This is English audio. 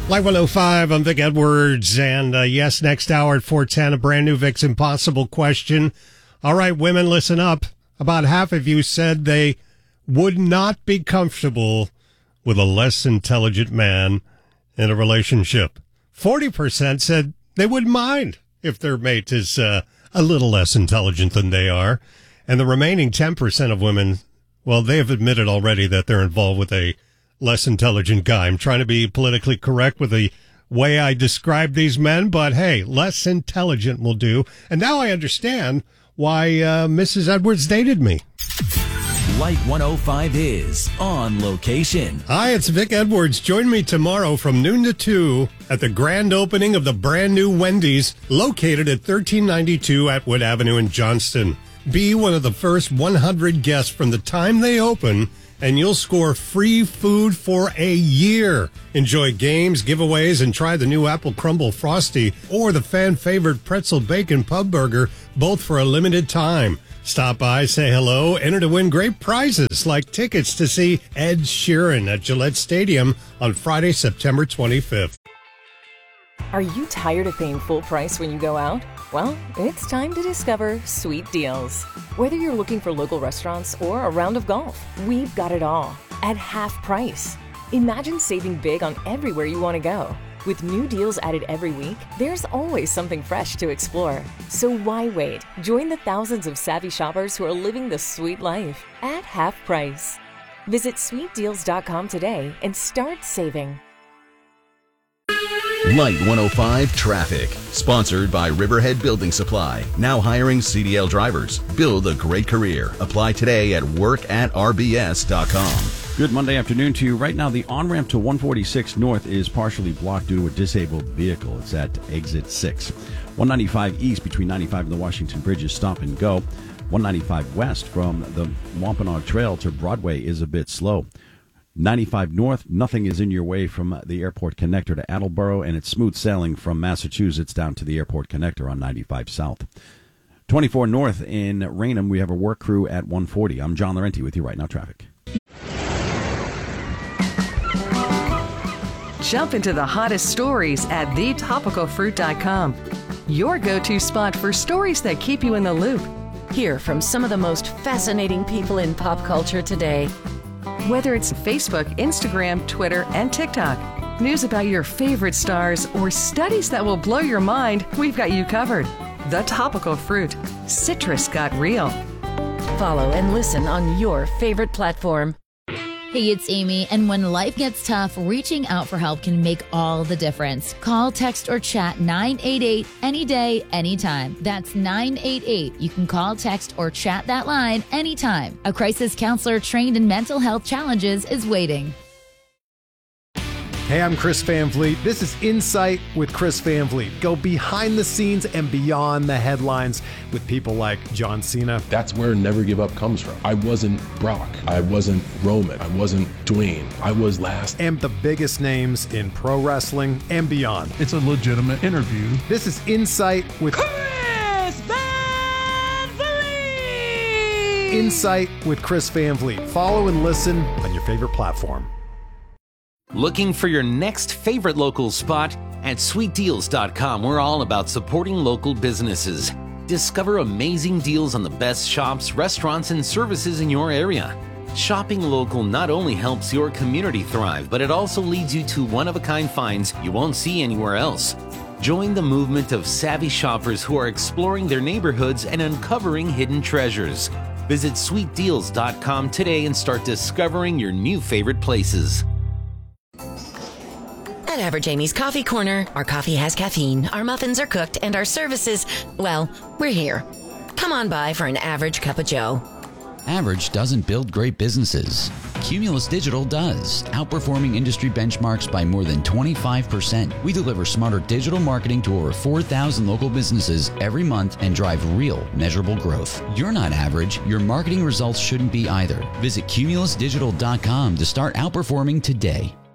Live 105, I'm Vic Edwards, and yes, next hour at 4:10, a brand new Vic's Impossible question. All right, women, listen up. About half of you said they would not be comfortable with a less intelligent man in a relationship. 40% said they wouldn't mind if their mate is a little less intelligent than they are. And the remaining 10% of women, well, they have admitted already that they're involved with a less intelligent guy. I'm trying to be politically correct with the way I describe these men, but hey, less intelligent will do. And now I understand why Mrs. Edwards dated me. Light 105 is on location. Hi, it's Vic Edwards. Join me tomorrow from noon to 2 at the grand opening of the brand new Wendy's located at 1392 Atwood Avenue in Johnston. Be one of the first 100 guests from the time they open, and you'll score free food for a year. Enjoy games, giveaways, and try the new Apple Crumble Frosty or the fan-favorite Pretzel Bacon Pub Burger, both for a limited time. Stop by, say hello, enter to win great prizes like tickets to see Ed Sheeran at Gillette Stadium on Friday, September 25th. Are you tired of paying full price when you go out? Well, it's time to discover Sweet Deals. Whether you're looking for local restaurants or a round of golf, we've got it all at half price. Imagine saving big on everywhere you want to go. With new deals added every week, there's always something fresh to explore. So why wait? Join the thousands of savvy shoppers who are living the sweet life at half price. Visit sweetdeals.com today and start saving. Light 105 Traffic, sponsored by Riverhead Building Supply. Now hiring CDL drivers. Build a great career. Apply today at work@rbs.com. Good Monday afternoon to you. Right now, the on-ramp to 146 North is partially blocked due to a disabled vehicle. It's at exit 6. 195 East between 95 and the Washington Bridge is stop and go. 195 West from the Wampanoag Trail to Broadway is a bit slow. 95 North, nothing is in your way from the airport connector to Attleboro, and it's smooth sailing from Massachusetts down to the airport connector on 95 South. 24 North in Raynham, we have a work crew at 140. I'm John Laurenti with you right now, traffic. Jump into the hottest stories at thetopicalfruit.com. Your go-to spot for stories that keep you in the loop. Hear from some of the most fascinating people in pop culture today. Whether it's Facebook, Instagram, Twitter, and TikTok, news about your favorite stars, or studies that will blow your mind, we've got you covered. The Topical Fruit. Citrus got real. Follow and listen on your favorite platform. Hey, it's Amy, and when life gets tough, reaching out for help can make all the difference. Call, text, or chat 988 any day, anytime. That's 988. You can call, text, or chat that line anytime. A crisis counselor trained in mental health challenges is waiting. Hey, I'm Chris Van Vliet. This is Insight with Chris Van Vliet. Go behind the scenes and beyond the headlines with people like John Cena. That's where Never Give Up comes from. I wasn't Brock. I wasn't Roman. I wasn't Dwayne. I was last. And the biggest names in pro wrestling and beyond. It's a legitimate interview. This is Insight with Chris Van Vliet. Insight with Chris Van Vliet. Follow and listen on your favorite platform. Looking for your next favorite local spot? At sweetdeals.com, we're all about supporting local businesses. Discover amazing deals on the best shops, restaurants, and services in your area. Shopping local not only helps your community thrive, but it also leads you to one-of-a-kind finds you won't see anywhere else. Join the movement of savvy shoppers who are exploring their neighborhoods and uncovering hidden treasures. Visit sweetdeals.com today and start discovering your new favorite places. At Average Amy's Coffee Corner, our coffee has caffeine, our muffins are cooked, and our services, well, we're here. Come on by for an average cup of joe. Average doesn't build great businesses. Cumulus Digital does, outperforming industry benchmarks by more than 25%. We deliver smarter digital marketing to over 4,000 local businesses every month and drive real, measurable growth. You're not average. Your marketing results shouldn't be either. Visit cumulusdigital.com to start outperforming today.